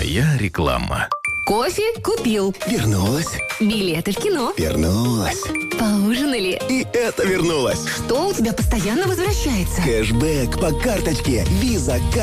Твоя реклама. Кофе купил. Вернулась. Билеты в кино. Вернулась. Поужинали. И это вернулось. Что у тебя постоянно возвращается? Кэшбэк по карточке Visa